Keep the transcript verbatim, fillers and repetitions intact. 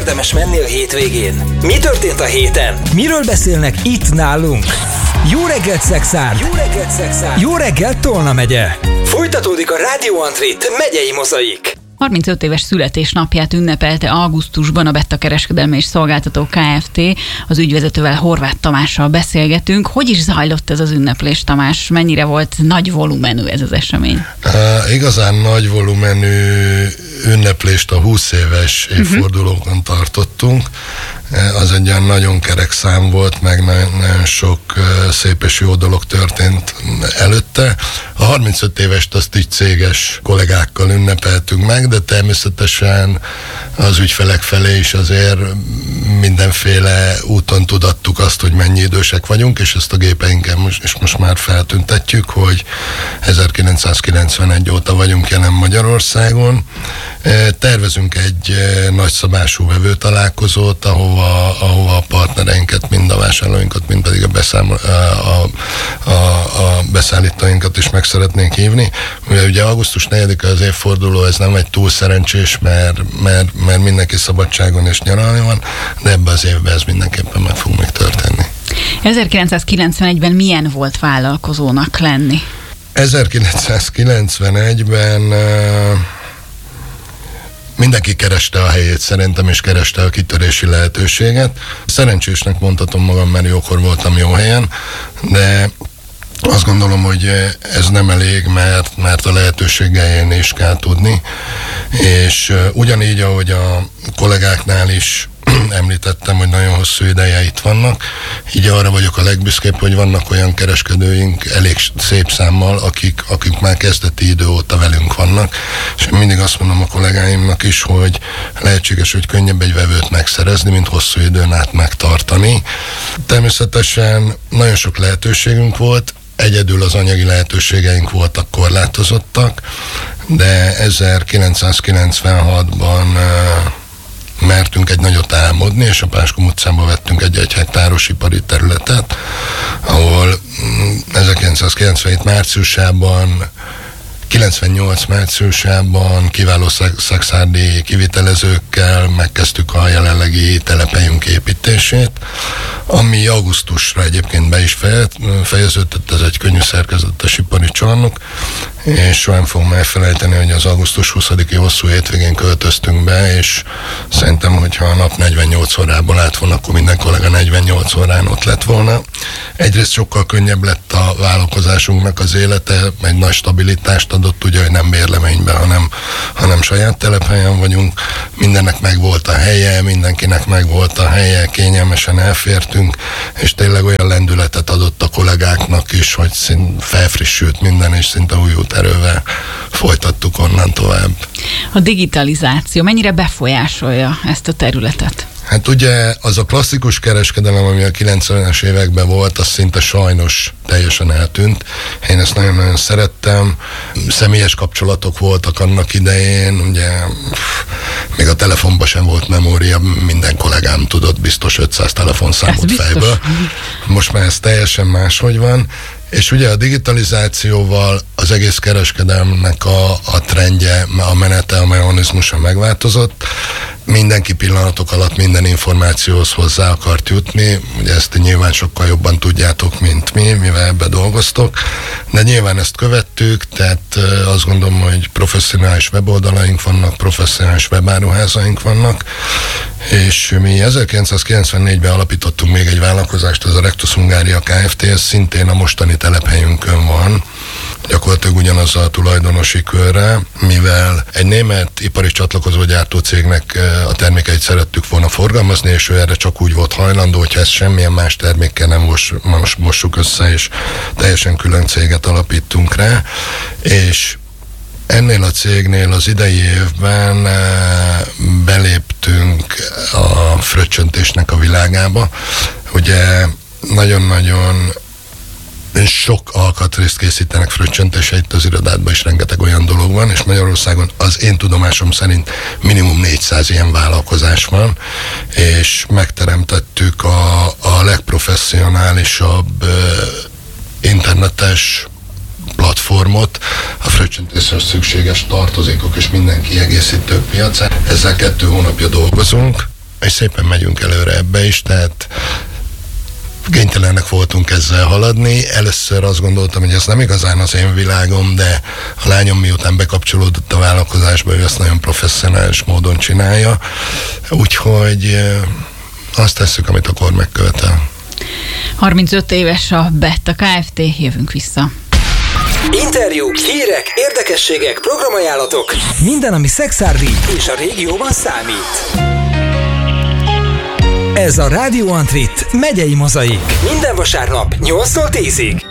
érdemes menni a hétvégén? Mi történt a héten? Miről beszélnek itt nálunk? Jó reggelt, Szexárd! Jó reggelt, Szexárd! Jó reggelt, Tolna megye! Folytatódik a Rádió Antrit megyei mozaik. harmincöt éves születésnapját ünnepelte augusztusban a Betta Kereskedelmi és Szolgáltató Kft. Az ügyvezetővel, Horváth Tamással beszélgetünk. Hogy is zajlott ez az ünneplés, Tamás? Mennyire volt nagy volumenű ez az esemény? Uh, igazán nagy volumenű ünneplést a húsz éves évfordulókon tartottunk. Az egy olyan nagyon kerek szám volt, meg nagyon, nagyon sok szép és jó dolog történt előtte. A harmincöt évest azt így céges kollégákkal ünnepeltünk meg, de természetesen az ügyfelek felé is azért mindenféle úton tudattuk azt, hogy mennyi idősek vagyunk, és ezt a gépeinken most, és most már feltüntetjük, hogy ezerkilencszázkilencvenegy óta vagyunk jelen Magyarországon. Tervezünk egy nagyszabású vevőtalálkozót, ahova, ahova a partnereinket, mind a vásárlóinkat, mind pedig a, beszámol, a, a, a beszállítóinkat is meg szeretnénk hívni. Ugye augusztus negyedike az évforduló, ez nem egy túl szerencsés, mert, mert, mert mindenki szabadságon és nyaralni van, de ebben az évben ez mindenképpen meg fog még történni. ezerkilencszázkilencvenegyben milyen volt vállalkozónak lenni? ezerkilencszázkilencvenegyben uh, mindenki kereste a helyét szerintem, és kereste a kitörési lehetőséget. Szerencsésnek mondhatom magam, mert jókor voltam jó helyen, de azt gondolom, hogy ez nem elég, mert, mert a lehetőséggel élni is kell tudni. És uh, ugyanígy, ahogy a kollégáknál is említettem, hogy nagyon hosszú ideje itt vannak, így arra vagyok a legbüszkébb, hogy vannak olyan kereskedőink elég szép számmal, akik, akik már kezdeti idő óta velünk vannak, és én mindig azt mondom a kollégáimnak is, hogy lehetséges, hogy könnyebb egy vevőt megszerezni, mint hosszú időn át megtartani. Természetesen nagyon sok lehetőségünk volt, egyedül az anyagi lehetőségeink voltak korlátozottak, de ezerkilencszázkilencvenhatban mertünk egy nagyot álmodni, és a Páskom utcában vettünk egy egy hektáros ipari területet, ahol ezerkilencszázkilencvenhét márciusában, kilencvennyolc márciusában kiváló szakszárdi kivitelezőkkel megkezdtük a jelenlegi telepelyünk építését, ami augusztusra egyébként be is fejeződött, ez egy könnyű szerkezetes ipari csarnok, és soha nem fogom elfelejteni, hogy az augusztus huszadiki hosszú hétvégén költöztünk be, és szerintem, hogyha a nap negyvennyolc órából állt volna, akkor minden kollega negyvennyolc órán ott lett volna. Egyrészt sokkal könnyebb lett a vállalkozásunknak az élete, egy nagy stabilitást adott, ugye, hogy nem bérleményben, hanem, hanem saját telephelyen vagyunk. Mindennek megvolt a helye, mindenkinek megvolt a helye, kényelmesen elfértünk, és tényleg olyan lendületet adott a kollégáknak is, hogy szint felfrissült minden, és szinte újult erővel folytattuk onnan tovább. A digitalizáció mennyire befolyásolja ezt a területet? Hát ugye az a klasszikus kereskedelem, ami a kilencvenes években volt, az szinte sajnos teljesen eltűnt. Én ezt nagyon-nagyon szerettem. Személyes kapcsolatok voltak annak idején, ugye még a telefonban sem volt memória, minden kollégám tudott biztos ötszáz telefonszámot fejből. Most már ez teljesen máshogy van. És ugye a digitalizációval az egész kereskedelmnek a, a trendje, a menete, a mechanizmusa megváltozott. Mindenki pillanatok alatt minden információhoz hozzá akart jutni. Ugye ezt nyilván sokkal jobban tudjátok, mint mi, mivel ebbe dolgoztok. De nyilván ezt követtük, tehát azt gondolom, hogy professzionális weboldalaink vannak, professzionális webáruházaink vannak, és mi ezerkilencszázkilencvennégyben alapítottunk még egy vállalkozást, ez a Rectus Hungária Kft., ez szintén a mostani telephelyünkön van, gyakorlatilag ugyanaz a tulajdonosi körre, mivel egy német ipari csatlakozógyártó cégnek a termékeit szerettük volna forgalmazni, és ő erre csak úgy volt hajlandó, hogyha ezt semmilyen más termékkel nem mos, most mossuk össze, és teljesen külön céget alapítunk rá, és ennél a cégnél az idei évben beléptünk a fröccsöntésnek a világába. Ugye nagyon-nagyon sok alkatrészt készítenek fröccsöntésre, itt az irodádban is rengeteg olyan dolog van, és Magyarországon az én tudomásom szerint minimum négyszáz ilyen vállalkozás van, és megteremtettük a, a legprofesszionálisabb uh, internetes platformot, a fröccsöntéshez szükséges tartozékok és minden kiegészítő piacán. Ezzel kettő hónapja dolgozunk, és szépen megyünk előre ebbe is, tehát kénytelenek voltunk ezzel haladni. Először azt gondoltam, hogy ez nem igazán az én világom, de a lányom miután bekapcsolódott a vállalkozásba, ő ezt nagyon professzionális módon csinálja. Úgyhogy azt tesszük, amit a kor megkövetel. harmincöt éves a Betta Kft. Jövünk vissza. Interjú, hírek, érdekességek, programajánlatok. Minden, ami szexárdi és a régióban számít. Ez a Rádió Antrit megyei mozaik. Minden vasárnap nyolctól tízig.